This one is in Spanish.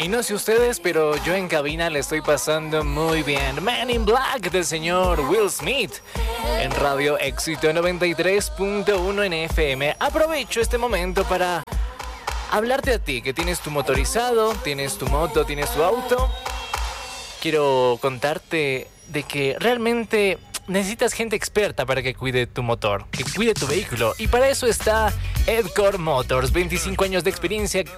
Y no sé ustedes, pero yo en cabina le estoy pasando muy bien. Man in Black del señor Will Smith en Radio Éxito 93.1 en FM. Aprovecho este momento para hablarte a ti, que tienes tu motorizado, tienes tu moto, tienes tu auto. Quiero contarte de que realmente necesitas gente experta para que cuide tu motor, que cuide tu vehículo. Y para eso está Edcore Motors, 25 años de experiencia